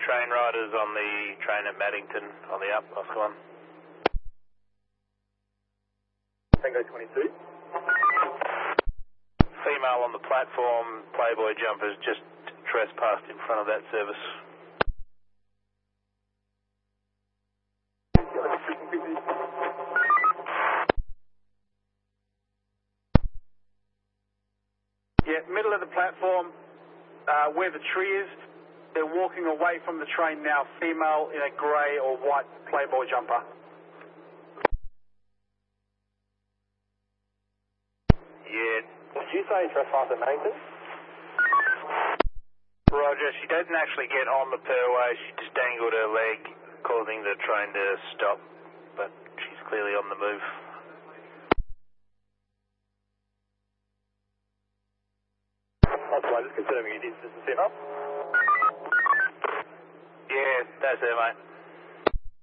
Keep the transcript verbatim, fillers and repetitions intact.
train riders on the train at Maddington on the up, Oscar one. Tango twenty-two. Female on the platform, Playboy jumpers just trespassed in front of that service. Yeah, middle of the platform, uh, where the tree is. They're walking away from the train now, female in a grey or white Playboy jumper. Yeah. Did you say trespass at Maddington? Roger, she didn't actually get on the perway, she just dangled her leg, causing the train to stop, but she's clearly on the move. Otherwise, just confirming you did this is female? Yeah, that's her, mate.